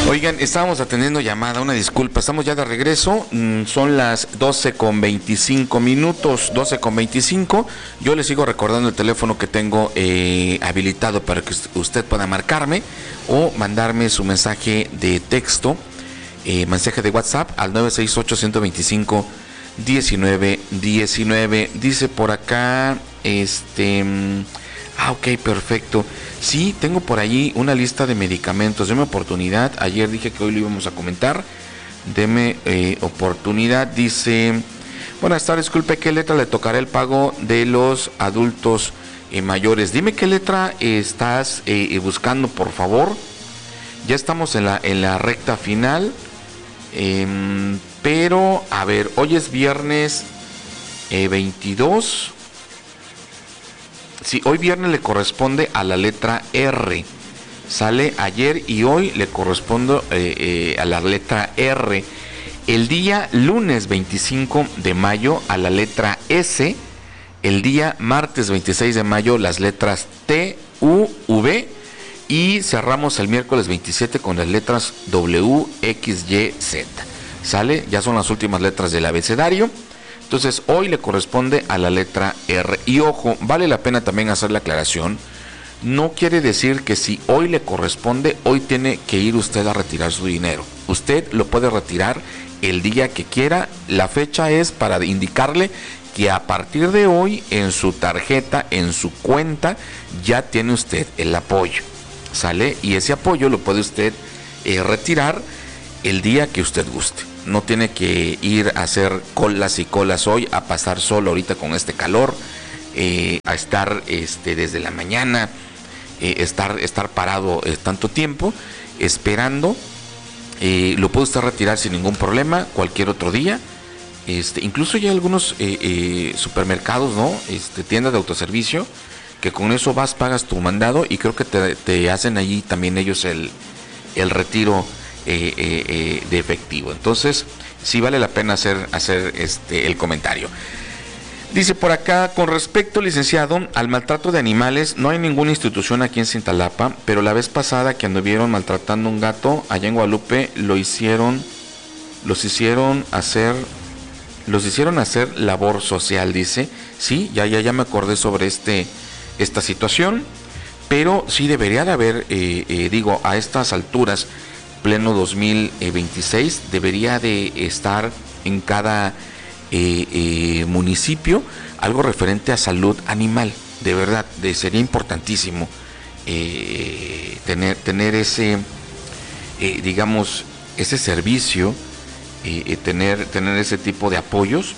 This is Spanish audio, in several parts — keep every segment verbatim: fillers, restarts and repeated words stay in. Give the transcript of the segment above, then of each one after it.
Oigan, estábamos atendiendo llamada, una disculpa, estamos ya de regreso, mm, son las doce con veinticinco minutos, doce con veinticinco, yo les sigo recordando el teléfono que tengo eh, habilitado para que usted pueda marcarme o mandarme su mensaje de texto, eh, mensaje de WhatsApp al nueve seis ocho, uno dos cinco, uno nueve uno nueve, dice por acá, este... Ah, ok, perfecto. Sí, tengo por allí una lista de medicamentos. Deme oportunidad. Ayer dije que hoy lo íbamos a comentar. Deme eh, oportunidad. Dice, buenas tardes, disculpe, ¿qué letra le tocará el pago de los adultos eh, mayores? Dime qué letra eh, estás eh, buscando, por favor. Ya estamos en la, en la recta final. Eh, pero, a ver, hoy es viernes eh, veintidós. Sí, hoy viernes le corresponde a la letra R. Sale ayer y hoy le corresponde eh, eh, a la letra R. El día lunes veinticinco de mayo a la letra S. El día martes veintiséis de mayo las letras T, U, V. Y cerramos el miércoles veintisiete con las letras W, X, Y, Z. Sale, ya son las últimas letras del abecedario. Entonces hoy le corresponde a la letra R. Y ojo, vale la pena también hacer la aclaración. No quiere decir que si hoy le corresponde, hoy tiene que ir usted a retirar su dinero. Usted lo puede retirar el día que quiera. La fecha es para indicarle que a partir de hoy en su tarjeta, en su cuenta, ya tiene usted el apoyo. ¿Sale? Y ese apoyo lo puede usted eh, retirar el día que usted guste. No tiene que ir a hacer colas y colas hoy, a pasar solo ahorita con este calor, eh, a estar este, desde la mañana, eh, estar, estar parado eh, tanto tiempo, esperando. Eh, lo puede usted retirar sin ningún problema, cualquier otro día. Este, incluso ya hay algunos eh, eh, supermercados, ¿no? Este, tiendas de autoservicio, que con eso vas, pagas tu mandado y creo que te, te hacen allí también ellos el, el retiro Eh, eh, eh, de efectivo. Entonces sí vale la pena hacer, hacer este, el comentario. Dice por acá, con respecto, licenciado, al maltrato de animales, no hay ninguna institución aquí en Cintalapa, pero la vez pasada que anduvieron maltratando un gato allá en Guadalupe, lo hicieron, los hicieron hacer, los hicieron hacer labor social, dice. Sí, ya, ya, ya me acordé sobre este, esta situación, pero sí debería de haber, eh, eh, digo, a estas alturas, pleno dos mil veintiséis, debería de estar en cada eh, eh, municipio algo referente a salud animal. De verdad, de, sería importantísimo eh, tener, tener ese, eh, digamos, ese servicio, eh, tener, tener ese tipo de apoyos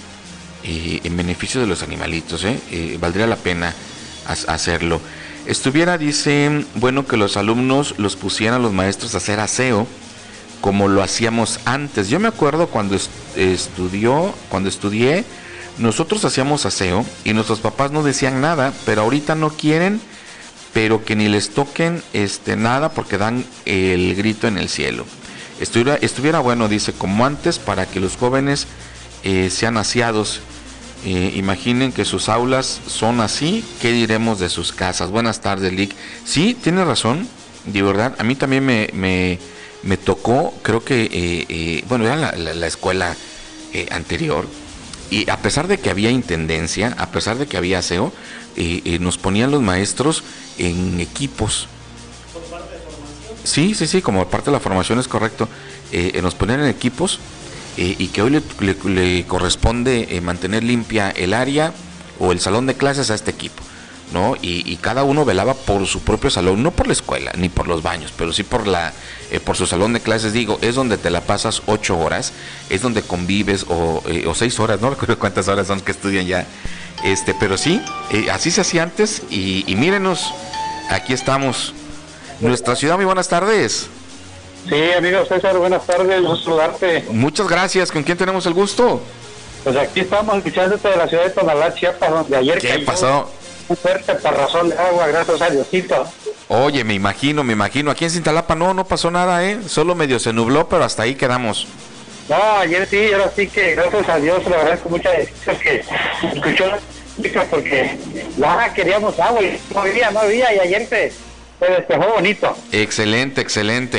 eh, en beneficio de los animalitos. Eh, eh, valdría la pena hacerlo. Estuviera, dice, bueno que los alumnos los pusieran los maestros a hacer aseo como lo hacíamos antes. Yo me acuerdo cuando est- estudió, cuando estudié, nosotros hacíamos aseo y nuestros papás no decían nada, pero ahorita no quieren, pero que ni les toquen este nada porque dan el grito en el cielo. Estuviera, estuviera bueno, dice, como antes, para que los jóvenes eh, sean aseados. Eh, imaginen que sus aulas son así, ¿qué diremos de sus casas? Buenas tardes, Lick. Sí, tiene razón, de verdad, a mí también me, me, me tocó, creo que, eh, eh, bueno, era la, la, la escuela eh, anterior, y a pesar de que había intendencia, a pesar de que había aseo, eh, eh, nos ponían los maestros en equipos. ¿Por parte de formación? Sí, sí, sí, como parte de la formación es correcto, eh, eh, nos ponían en equipos. Eh, y que hoy le, le, le corresponde eh, mantener limpia el área o el salón de clases a este equipo, ¿no? Y, y cada uno velaba por su propio salón, no por la escuela ni por los baños, pero sí por la eh, por su salón de clases. Digo, es donde te la pasas ocho horas, es donde convives, o, eh, o seis horas, no recuerdo cuántas horas son que estudian ya, este, pero sí, eh, así se hacía antes. Y, y mírenos, aquí estamos, nuestra ciudad. Muy buenas tardes. Sí, amigo César, buenas tardes, gusto saludarte. Muchas gracias. ¿Con quién tenemos el gusto? Pues aquí estamos escuchándote de la ciudad de Tonalá, Chiapas, donde ayer ¿Qué cayó pasó? un fuerte parrazón de agua, gracias a Diosito. Oye, me imagino, me imagino. Aquí en Cintalapa no, no pasó nada, ¿eh? Solo medio se nubló, pero hasta ahí quedamos. No, ayer sí, ahora sí que gracias a Dios, le agradezco muchas veces que escuchó la música porque ya queríamos agua y no había, no había, y ayer se, se despejó bonito. Excelente, excelente.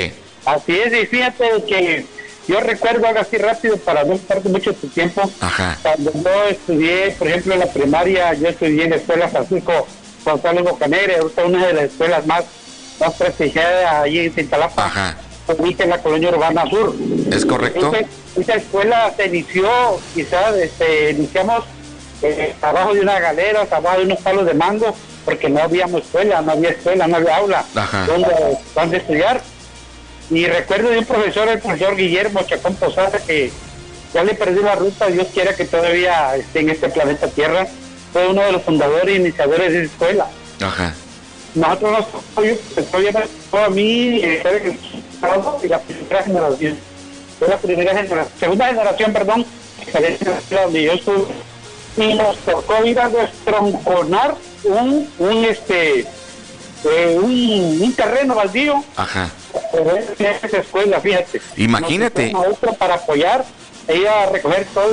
Así es, y fíjate que yo recuerdo algo así rápido para no estar mucho tu tiempo. Ajá. Cuando yo estudié, por ejemplo, en la primaria, yo estudié en la escuela Francisco González Bocanegra, una de las escuelas más, más prestigiadas allí en Cintalapa. Ajá. En la colonia urbana sur. ¿Es correcto? Esa, esa escuela se inició, quizás este, iniciamos eh, abajo de una galera, abajo de unos palos de mango, porque no habíamos escuela, no había escuela, no había aula donde, donde estudiar. Y recuerdo de un profesor, el profesor Guillermo Chacón Posada, que ya le perdí la ruta, Dios quiera que todavía esté en este planeta Tierra, fue uno de los fundadores e iniciadores de esa escuela. Ajá. Nosotros nos todavía a mí eh, y la primera generación, fue la primera generación, segunda generación, perdón, donde yo estuve, y nos tocó ir a destronconar un, un este eh, un, un terreno baldío. Ajá. En esa escuela, fíjate. Imagínate. Maestro para apoyar, ella a recoger todo.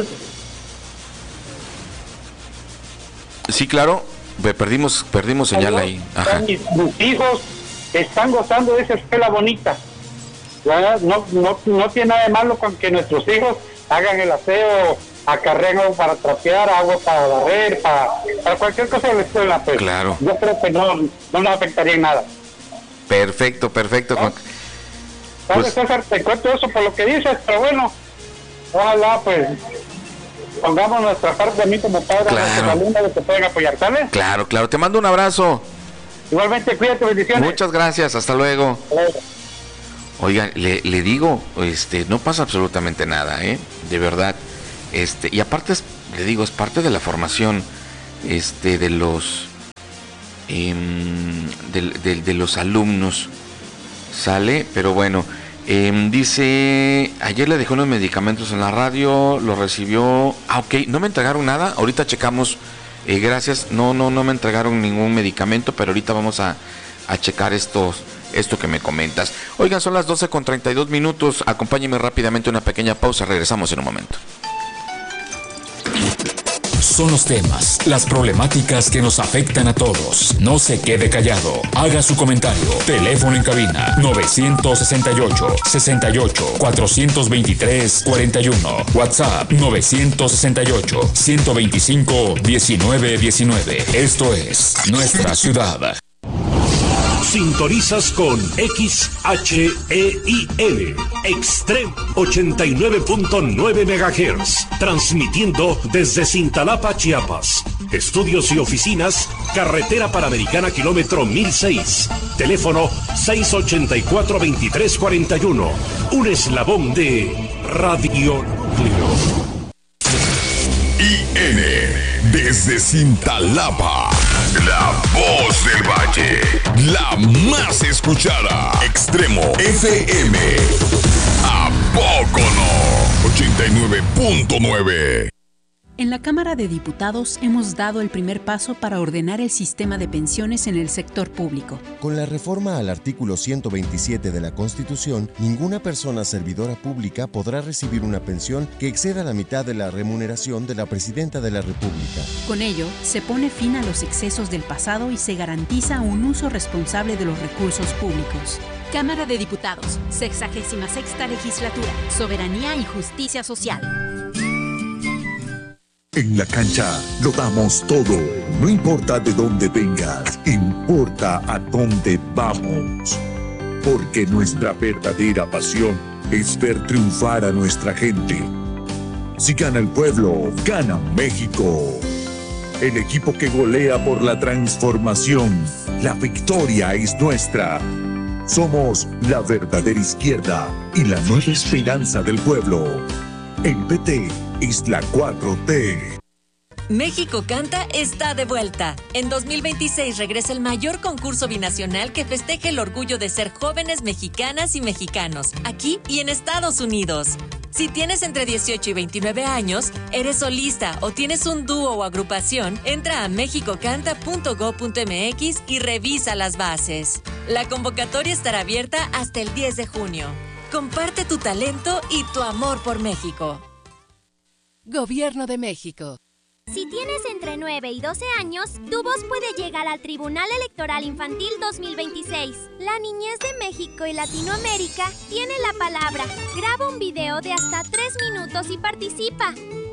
Sí, claro. Perdimos, perdimos señal ahí. Ajá. Mis, mis hijos están gozando de esa escuela bonita. ¿Verdad? No, no, no tiene nada de malo con que nuestros hijos hagan el aseo, acarreen agua para trapear, agua para barrer, para, para cualquier cosa de la escuela. Pues. Claro. Yo creo que no, no nos afectaría en nada. Perfecto, perfecto. ¿No? Pues, César, te cuento eso por lo que dices, pero bueno, ojalá pues pongamos nuestra parte de mí como padre, claro, a nuestros alumnos que te pueden apoyar, ¿sabes? Claro, claro, te mando un abrazo. Igualmente, cuídate, bendiciones. Muchas gracias, hasta luego. Hasta Oigan, le, le digo, este, no pasa absolutamente nada, ¿eh? De verdad. Este, y aparte, es, le digo, es parte de la formación este, de los eh, de, de, de los alumnos. Sale, pero bueno. Eh, dice, ayer le dejé unos medicamentos en la radio, lo recibió. Ah, ok, no me entregaron nada. Ahorita checamos. Eh, gracias. No, no, no me entregaron ningún medicamento, pero ahorita vamos a, a checar estos. Esto que me comentas. Oigan, son las doce con treinta y dos minutos. Acompáñenme rápidamente a una pequeña pausa. Regresamos en un momento. Son los temas, las problemáticas que nos afectan a todos. No se quede callado. Haga su comentario. Teléfono en cabina nueve seis ocho, seis ocho, cuatro dos tres, cuatro uno. WhatsApp nueve seis ocho, uno dos cinco, uno nueve uno nueve. Esto es Nuestra Ciudad. Sintonizas con X H E I L, Extreme ochenta y nueve punto nueve megahertz, transmitiendo desde Cintalapa, Chiapas. Estudios y oficinas, Carretera Panamericana, kilómetro mil seis. Teléfono seis ocho cuatro, dos tres cuatro uno. Un eslabón de Radio Núcleo. I N, desde Cintalapa, la voz del valle, la más escuchada. Extremo F M, ¿a poco no? ochenta y nueve punto nueve. En la Cámara de Diputados hemos dado el primer paso para ordenar el sistema de pensiones en el sector público. Con la reforma al artículo ciento veintisiete de la Constitución, ninguna persona servidora pública podrá recibir una pensión que exceda la mitad de la remuneración de la Presidenta de la República. Con ello, se pone fin a los excesos del pasado y se garantiza un uso responsable de los recursos públicos. Cámara de Diputados, sexagésima sexta legislatura, Soberanía y Justicia Social. En la cancha lo damos todo, no importa de dónde vengas, importa a dónde vamos. Porque nuestra verdadera pasión es ver triunfar a nuestra gente. Si gana el pueblo, gana México. El equipo que golea por la transformación, la victoria es nuestra. Somos la verdadera izquierda y la nueva esperanza del pueblo. El P T es la cuatro T. México Canta está de vuelta. En dos mil veintiséis regresa el mayor concurso binacional que festeja el orgullo de ser jóvenes mexicanas y mexicanos, aquí y en Estados Unidos. Si tienes entre dieciocho y veintinueve años, eres solista o tienes un dúo o agrupación, entra a mexico canta punto gob punto eme equis y revisa las bases. La convocatoria estará abierta hasta el diez de junio. Comparte tu talento y tu amor por México. Gobierno de México. Si tienes entre nueve y doce años, tu voz puede llegar al Tribunal Electoral Infantil dos mil veintiséis. La niñez de México y Latinoamérica tiene la palabra. Graba un video de hasta tres minutos y participa.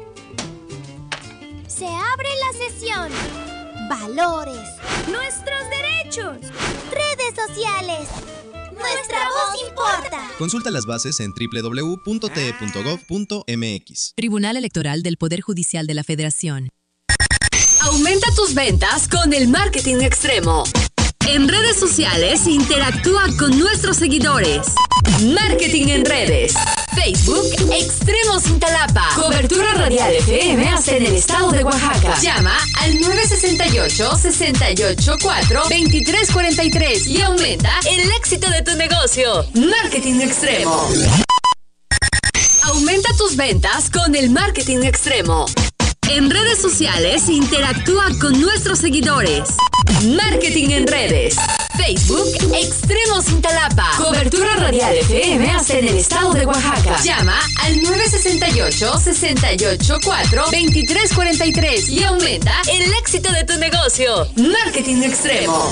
Se abre la sesión. Valores. Nuestros derechos. Redes sociales. Nuestra voz importa. Consulta las bases en doble u doble u doble u punto t e punto gov punto m x. Tribunal Electoral del Poder Judicial de la Federación. Aumenta tus ventas con el marketing extremo. En redes sociales, interactúa con nuestros seguidores. Marketing en redes. Facebook, Extremo Cintalapa. Cobertura radial F M hasta en el estado de Oaxaca. Llama al nueve seis ocho, seis ocho cuatro, dos tres cuatro tres y aumenta el éxito de tu negocio. Marketing extremo. Aumenta tus ventas con el marketing extremo. En redes sociales, interactúa con nuestros seguidores. Marketing en redes. Facebook, Extremo Cintalapa. Cobertura radial F M hasta en el estado de Oaxaca. Llama al nueve seis ocho, seis ocho cuatro, dos tres cuatro tres y aumenta el éxito de tu negocio. Marketing extremo.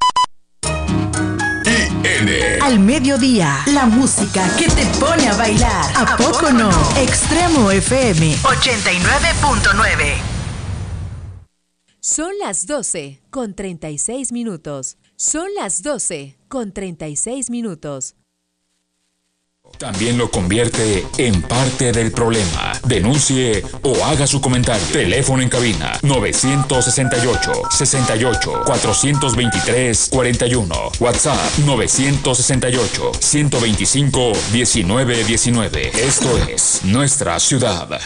Al mediodía, la música que te pone a bailar. ¿A poco no? Extremo F M ochenta y nueve punto nueve. Son las doce con treinta y seis minutos. Son las doce con treinta y seis minutos. También lo convierte en parte del problema. Denuncie o haga su comentario. Teléfono en cabina nueve seis ocho, seis ocho, cuatro dos tres, cuatro uno. WhatsApp nueve seis ocho, uno dos cinco, uno nueve uno nueve. Esto es Nuestra Ciudad.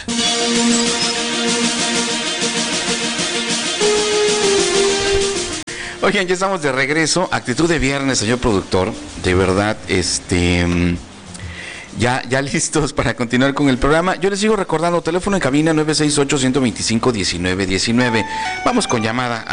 Oigan, ya estamos de regreso. Actitud de viernes, señor productor. De verdad, este... Ya, ya listos para continuar con el programa. Yo les sigo recordando, teléfono en cabina nueve seis ocho, uno dos cinco, uno nueve uno nueve. Vamos con llamada.